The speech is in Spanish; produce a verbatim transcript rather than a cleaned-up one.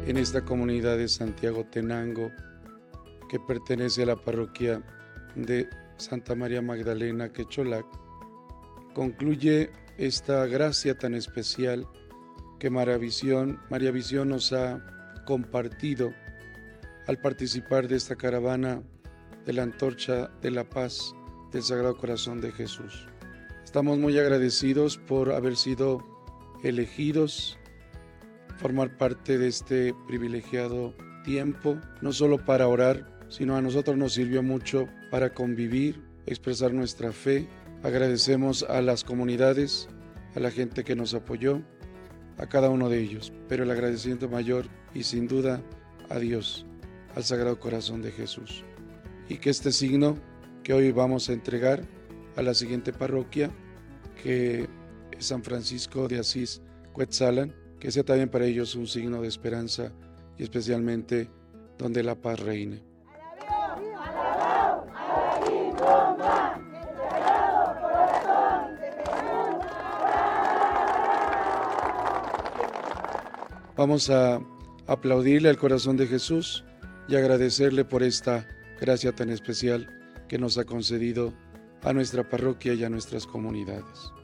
en esta comunidad de Santiago Tenango, que pertenece a la parroquia de Santa María Magdalena Quecholac, concluye esta gracia tan especial que María Visión, María Visión nos ha compartido al participar de esta caravana de la Antorcha de la Paz del Sagrado Corazón de Jesús. Estamos muy agradecidos por haber sido elegidos, formar parte de este privilegiado tiempo, no solo para orar, sino a nosotros nos sirvió mucho para convivir, expresar nuestra fe. Agradecemos a las comunidades, a la gente que nos apoyó, a cada uno de ellos, pero el agradecimiento mayor y sin duda a Dios, al Sagrado Corazón de Jesús. Y que este signo que hoy vamos a entregar a la siguiente parroquia, que es San Francisco de Asís Cuetzalan, que sea también para ellos un signo de esperanza y especialmente donde la paz reine. Vamos a aplaudirle al corazón de Jesús y agradecerle por esta gracia tan especial que nos ha concedido a nuestra parroquia y a nuestras comunidades.